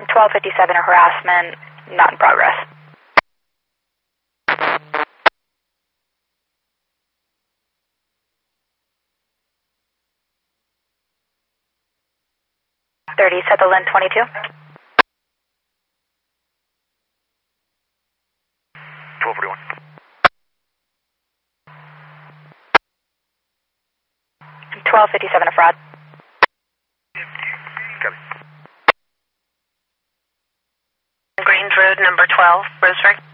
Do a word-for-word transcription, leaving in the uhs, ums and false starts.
twelve fifty-seven, a harassment, not in progress. thirty, Sutherland twenty-two. twelve forty-one. twelve fifty-seven, a fraud. Copy. Greens Road, number twelve, Roseburg.